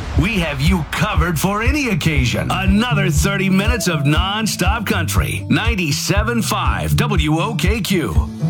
We have you covered for any occasion. Another 30 minutes of non-stop country. 97.5 WOKQ.